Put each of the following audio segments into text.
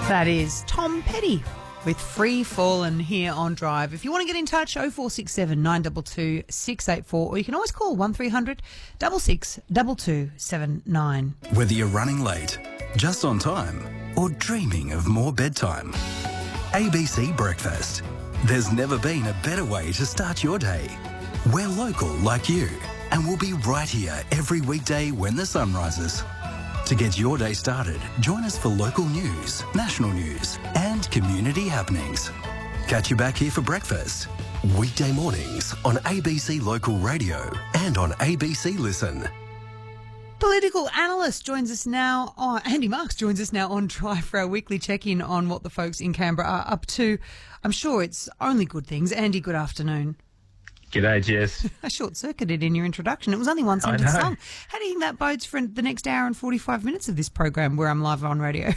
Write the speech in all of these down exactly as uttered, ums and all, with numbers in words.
That is Tom Petty with Free Fallin' here on Drive. If you want to get in touch, oh four six seven, nine two two, six eight four, or you can always call one three hundred, six six two two seven nine. Whether you're running late, just on time, or dreaming of more bedtime, A B C Breakfast. There's never been a better way to start your day. We're local like you, and we'll be right here every weekday when the sun rises. To get your day started, join us for local news, national news, and community happenings. Catch you back here for breakfast. Weekday mornings on A B C Local Radio and on A B C Listen. Political analyst joins us now. Oh, Andy Marks joins us now on Drive for our weekly check-in on what the folks in Canberra are up to. I'm sure it's only good things. Andy, good afternoon. G'day, Jess. I short-circuited in your introduction. It was only one sentence long. How do you think that bodes for the next hour and forty-five minutes of this program where I'm live on radio?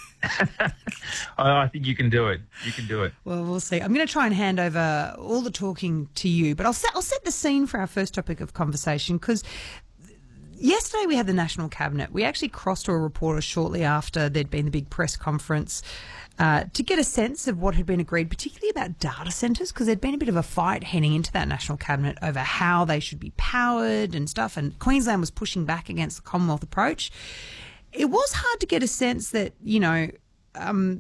I think you can do it. You can do it. Well, we'll see. I'm going to try and hand over all the talking to you, but I'll set, I'll set the scene for our first topic of conversation because yesterday we had the National Cabinet. We actually crossed to a reporter shortly after there'd been the big press conference uh, to get a sense of what had been agreed, particularly about data centres, because there'd been a bit of a fight heading into that National Cabinet over how they should be powered and stuff, and Queensland was pushing back against the Commonwealth approach. It was hard to get a sense that, you know, um,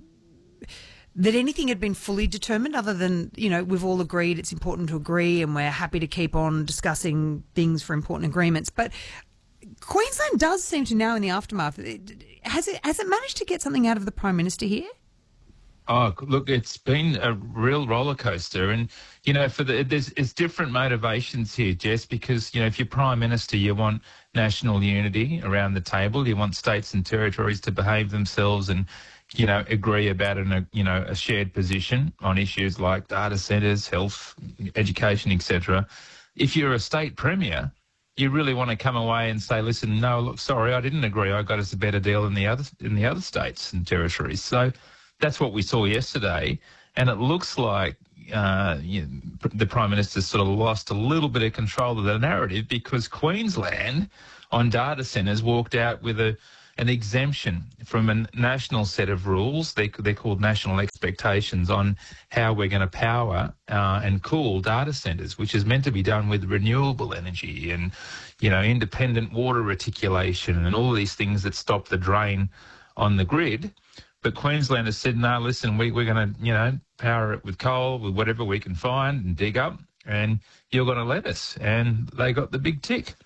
that anything had been fully determined other than, you know, we've all agreed it's important to agree and we're happy to keep on discussing things for important agreements. But Queensland does seem to now, in the aftermath, has it has it managed to get something out of the Prime Minister here? Oh, look, it's been a real roller coaster. And, you know, for the there's it's different motivations here, Jess, because, you know, if you're Prime Minister, you want national unity around the table. You want states and territories to behave themselves and, you know, agree about an, you know, a shared position on issues like data centres, health, education, et cetera. If you're a state premier, you really want to come away and say, listen, no, look, sorry, I didn't agree. I got us a better deal in the other in the other states and territories. So that's what we saw yesterday. And it looks like uh, you know, the Prime Minister sort of lost a little bit of control of the narrative because Queensland on data centres walked out with a an exemption from a national set of rules. They, they're called national expectations on how we're going to power uh, and cool data centres, which is meant to be done with renewable energy and, you know, independent water reticulation and all these things that stop the drain on the grid. But Queensland has said, no, listen, we, we're going to, you know, power it with coal, with whatever we can find and dig up, and you're going to let us. And they got the big tick.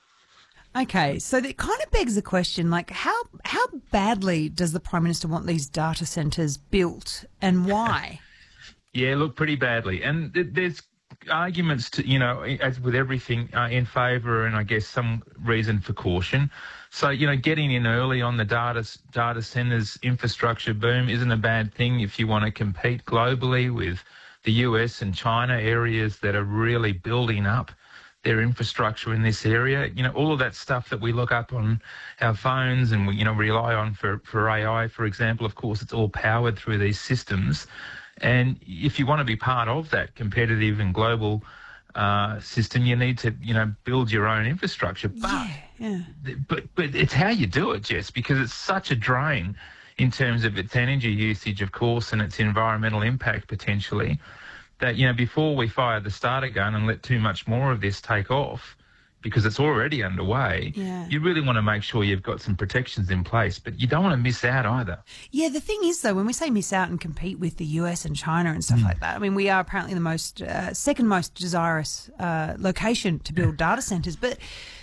Okay, so that kind of begs the question, like, how how badly does the Prime Minister want these data centres built and why? Yeah, look, pretty badly. And th- there's arguments, to, you know, as with everything, uh, in favour and I guess some reason for caution. So, you know, getting in early on the data data centres infrastructure boom isn't a bad thing if you want to compete globally with the U S and China, areas that are really building up their infrastructure in this area. You know, all of that stuff that we look up on our phones and we, you know, rely on for, for A I, for example, of course, it's all powered through these systems. And if you want to be part of that competitive and global uh, system, you need to, you know, build your own infrastructure. But, yeah, yeah. but, but it's how you do it, Jess, because it's such a drain in terms of its energy usage, of course, and its environmental impact potentially, that, you know, before we fire the starter gun and let too much more of this take off, because it's already underway, yeah. you really want to make sure you've got some protections in place, but you don't want to miss out either. Yeah, the thing is, though, when we say miss out and compete with the U S and China and stuff mm. like that, I mean, we are apparently the most, uh, second most desirous uh, location to build data centres, but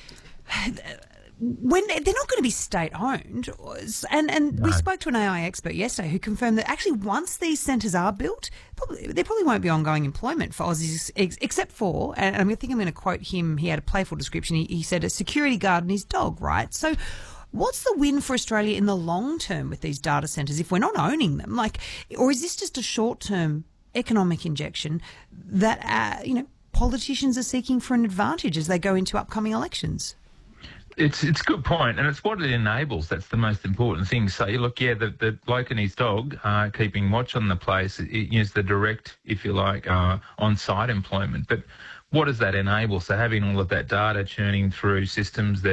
when they're not going to be state-owned, and, and no. we spoke to an A I expert yesterday who confirmed that actually once these centres are built, probably, there probably won't be ongoing employment for Aussies, ex- except for, and I think I'm going to quote him, he had a playful description, he, he said, a security guard and his dog, right? So what's the win for Australia in the long term with these data centres if we're not owning them? Like, or is this just a short-term economic injection that, uh, you know, politicians are seeking for an advantage as they go into upcoming elections? It's it's a good point, and it's what it enables that's the most important thing. So, you look, yeah, the, the bloke and his dog uh, keeping watch on the place is the direct, if you like, uh, on-site employment. But what does that enable? So having all of that data churning through systems that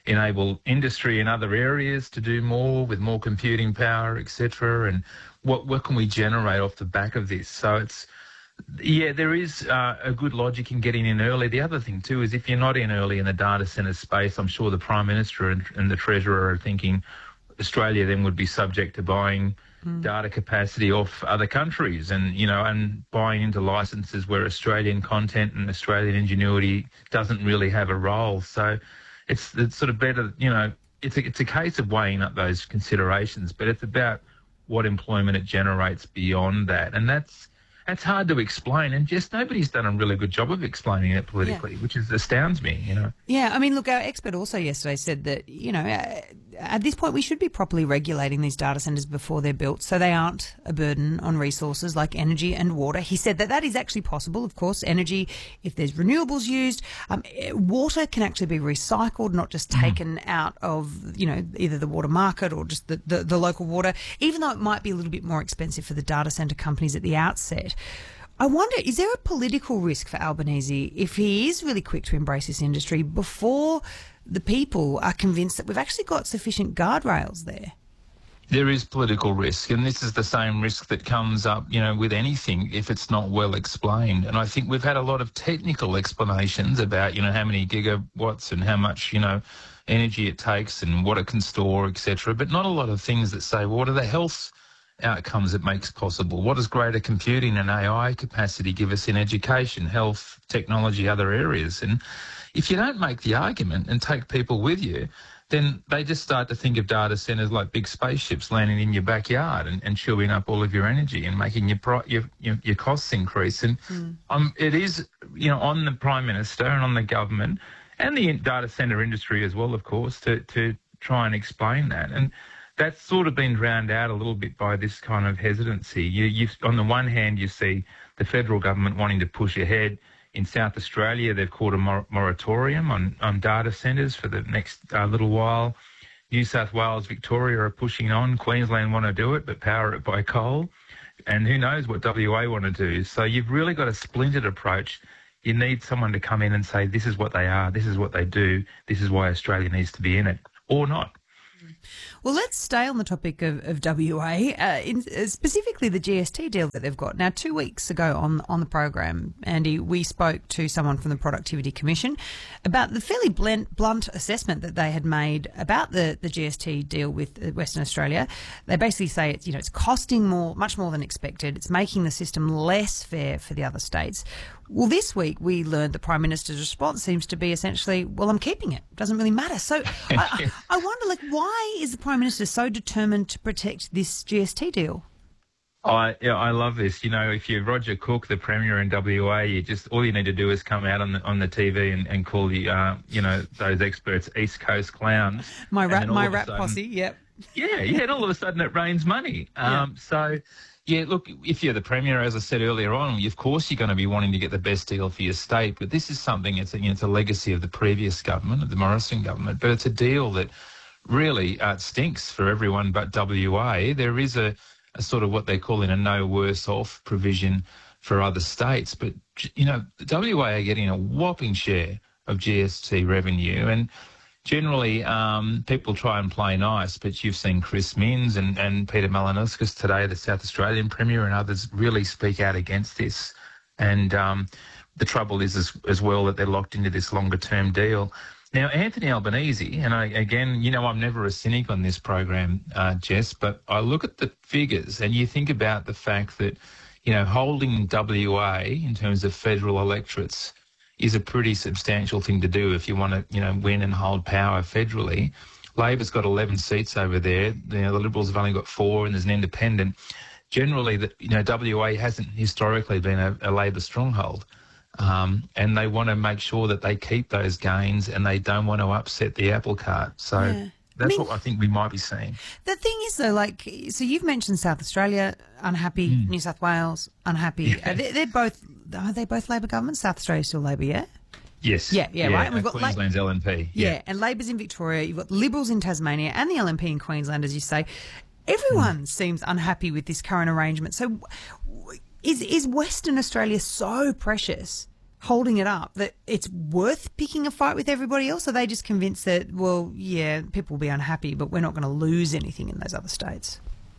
enable industry in other areas to do more with more computing power, et cetera. And what, what can we generate off the back of this? So it's, yeah, there is uh, a good logic in getting in early. The other thing too is if you're not in early in the data centre space, I'm sure the Prime Minister and, and the Treasurer are thinking Australia then would be subject to buying mm. data capacity off other countries and, you know, and buying into licenses where Australian content and Australian ingenuity doesn't really have a role. So it's, it's sort of better, you know, it's a, it's a case of weighing up those considerations, but it's about what employment it generates beyond that. And that's, That's hard to explain, and just nobody's done a really good job of explaining it politically, yeah. which is, astounds me, you know. Yeah, I mean, look, our expert also yesterday said that, you know, at this point we should be properly regulating these data centres before they're built so they aren't a burden on resources like energy and water. He said that that is actually possible, of course, energy, if there's renewables used. Um, water can actually be recycled, not just taken mm. out of, you know, either the water market or just the, the, the local water, even though it might be a little bit more expensive for the data centre companies at the outset. I wonder, is there a political risk for Albanese if he is really quick to embrace this industry before the people are convinced that we've actually got sufficient guardrails there? There is political risk, and this is the same risk that comes up, you know, with anything if it's not well explained. And I think we've had a lot of technical explanations about, you know, how many gigawatts and how much, you know, energy it takes and what it can store, et cetera, but not a lot of things that say, well, what are the health outcomes it makes possible? What does greater computing and A I capacity give us in education, health, technology, other areas? And if you don't make the argument and take people with you, then they just start to think of data centres like big spaceships landing in your backyard and, and chewing up all of your energy and making your pro- your, your, your costs increase. And mm. um, it is, you know, on the Prime Minister and on the government and the data centre industry as well, of course, to, to try and explain that. And that's sort of been drowned out a little bit by this kind of hesitancy. You, you, on the one hand, you see the federal government wanting to push ahead. In South Australia, they've called a mor- moratorium on, on data centres for the next uh, little while. New South Wales, Victoria are pushing on. Queensland want to do it, but power it by coal. And who knows what W A want to do. So you've really got a splintered approach. You need someone to come in and say, this is what they are, this is what they do, this is why Australia needs to be in it, or not. Well, let's stay on the topic of, of W A, uh, in, uh, specifically the G S T deal that they've got. Now, two weeks ago on on the program, Andy, we spoke to someone from the Productivity Commission about the fairly blunt, blunt assessment that they had made about the, the G S T deal with Western Australia. They basically say it's, you know, it's costing more, much more than expected. It's making the system less fair for the other states. Well, this week we learned the Prime Minister's response seems to be essentially, well, I'm keeping it. It doesn't really matter. So I, I wonder, like, why is the Prime Minister so determined to protect this G S T deal? I yeah, I love this. You know, if you're Roger Cook, the Premier in W A, you just all you need to do is come out on the on the T V and, and call the uh, you know, those experts East Coast clowns. My rap, my rap sudden, posse. Yep. Yeah, yeah, and all of a sudden it rains money. Um, yeah. So. Yeah, look, if you're the Premier, as I said earlier on, of course you're going to be wanting to get the best deal for your state, but this is something, it's a, you know, it's a legacy of the previous government, of the Morrison government, but it's a deal that really uh, stinks for everyone but W A. There is a, a sort of what they're calling a no worse off provision for other states, but, you know, W A are getting a whopping share of G S T revenue, and generally, um, people try and play nice, but you've seen Chris Minns and, and Peter Malinauskas today, the South Australian Premier, and others really speak out against this. And um, the trouble is as, as well that they're locked into this longer-term deal. Now, Anthony Albanese, and I, again, you know, I'm never a cynic on this program, uh, Jess, but I look at the figures and you think about the fact that, you know, holding W A in terms of federal electorates is a pretty substantial thing to do if you want to, you know, win and hold power federally. Labor's got eleven seats over there. You know, the Liberals have only got four, and there's an independent. Generally, the, you know, W A hasn't historically been a, a Labor stronghold, um, and they want to make sure that they keep those gains and they don't want to upset the apple cart. So. Yeah. That's I mean, what I think we might be seeing. The thing is, though, like, so you've mentioned South Australia, unhappy, mm. New South Wales, unhappy. Yeah. They're, they're both, are they both Labor governments? South Australia's still Labor, yeah? Yes. Yeah, yeah, yeah right. And we've got Queensland's La- L N P. Yeah. yeah, and Labor's in Victoria. You've got Liberals in Tasmania and the L N P in Queensland, as you say. Everyone mm. seems unhappy with this current arrangement. So is, is Western Australia so precious holding it up, that it's worth picking a fight with everybody else? Are they just convinced that, well, yeah, people will be unhappy, but we're not going to lose anything in those other states?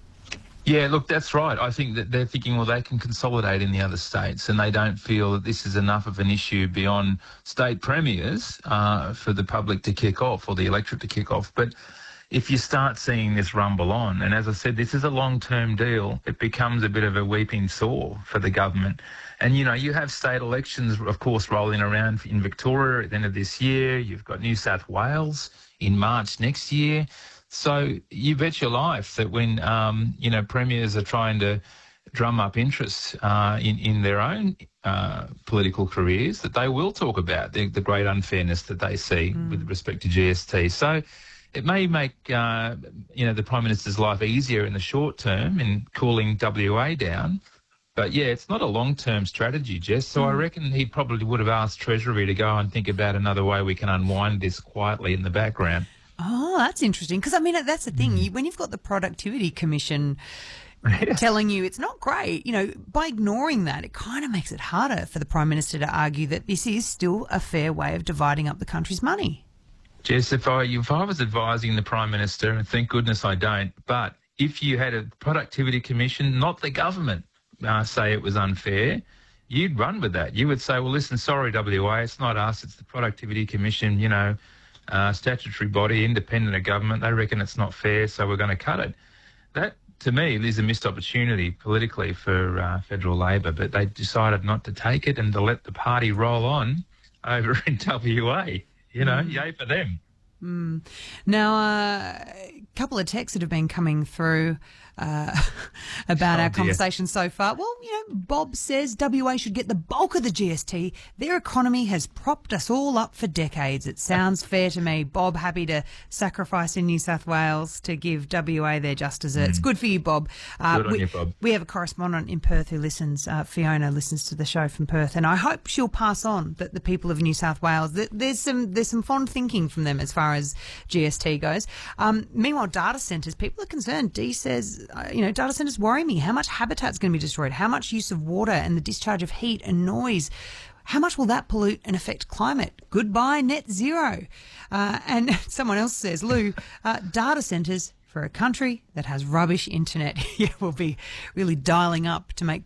Yeah, look, that's right. I think that they're thinking, well, they can consolidate in the other states, and they don't feel that this is enough of an issue beyond state premiers uh, for the public to kick off or the electorate to kick off. But if you start seeing this rumble on, and as I said, this is a long-term deal, it becomes a bit of a weeping sore for the government. And, you know, you have state elections, of course, rolling around in Victoria at the end of this year. You've got New South Wales in March next year. So you bet your life that when, um, you know, premiers are trying to drum up interest uh, in, in their own uh, political careers, that they will talk about the, the great unfairness that they see mm. with respect to G S T. So it may make, uh, you know, the Prime Minister's life easier in the short term in cooling W A down. But, yeah, it's not a long-term strategy, Jess. So mm. I reckon he probably would have asked Treasury to go and think about another way we can unwind this quietly in the background. Oh, that's interesting. Because, I mean, that's the thing. You, when you've got the Productivity Commission yeah. telling you it's not great, you know, by ignoring that, it kind of makes it harder for the Prime Minister to argue that this is still a fair way of dividing up the country's money. Jess, if I, if I was advising the Prime Minister, and thank goodness I don't, but if you had a Productivity Commission, not the government, uh, say it was unfair, you'd run with that. You would say, well, listen, sorry, W A, it's not us, it's the Productivity Commission, you know, Uh, statutory body, independent of government. They reckon it's not fair, so we're going to cut it. That, to me, is a missed opportunity politically for uh, federal Labor, but they decided not to take it and to let the party roll on over in W A. You know, mm. yay for them. Mm. Now, uh, a couple of texts that have been coming through uh, about oh, our conversation so far. Well, you know, Bob says W A should get the bulk of the G S T. Their economy has propped us all up for decades. It sounds fair to me. Bob, happy to sacrifice in New South Wales to give W A their just desserts. Mm. Good for you, Bob. Uh, Good on we, you, Bob. We have a correspondent in Perth who listens. Uh, Fiona listens to the show from Perth, and I hope she'll pass on that the people of New South Wales, that there's some there's some fond thinking from them as far as G S T goes. Um, meanwhile, data centres, people are concerned. Dee says, uh, you know, data centres worry me. How much habitat's going to be destroyed? How much use of water and the discharge of heat and noise? How much will that pollute and affect climate? Goodbye net zero. Uh, and someone else says, Lou, uh, data centres for a country that has rubbish internet, yeah, will be really dialing up to make